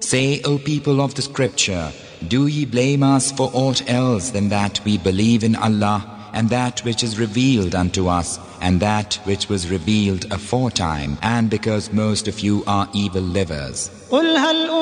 Say, O people of the scripture, do ye blame us for aught else than that we believe in Allah and that which is revealed unto us and that which was revealed aforetime, and because most of you are evil livers?